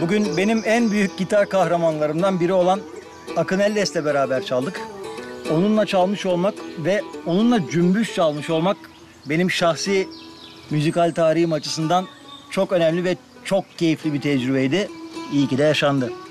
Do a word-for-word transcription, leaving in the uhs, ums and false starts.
Bugün benim en büyük gitar kahramanlarımdan biri olan Akın Elles'le beraber çaldık. Onunla çalmış olmak ve onunla cümbüş çalmış olmak benim şahsi müzikal tarihim açısından çok önemli ve çok keyifli bir tecrübeydi. İyi ki de yaşandı.